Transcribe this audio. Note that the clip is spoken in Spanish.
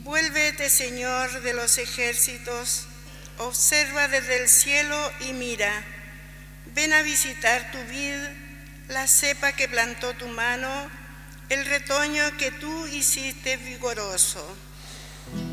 Vuélvete, Señor de los ejércitos, observa desde el cielo y mira. Ven a visitar tu vid, la cepa que plantó tu mano, el retoño que tú hiciste vigoroso.